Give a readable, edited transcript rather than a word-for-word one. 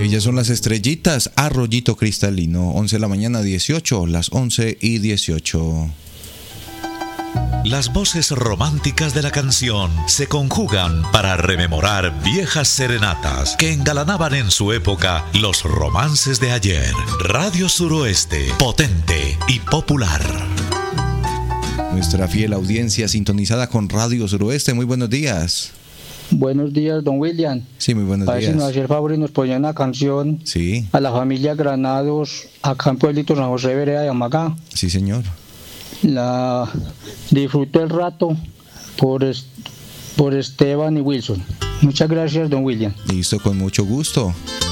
Ellas son las Estrellitas, Arroyito Cristalino, 11 de la mañana 18, las 11:18. Las voces románticas de la canción se conjugan para rememorar viejas serenatas que engalanaban en su época los romances de ayer. Radio Suroeste, potente y popular. Nuestra fiel audiencia sintonizada con Radio Suroeste, muy buenos días. Buenos días, don William. Sí, muy buenos días. A ver si nos hacía el favor y nos ponía una canción a la familia Granados, acá en Pueblito San José, vereda de Amagá. Sí, señor. La disfruto el rato por Esteban y Wilson. Muchas gracias, don William. Listo, con mucho gusto.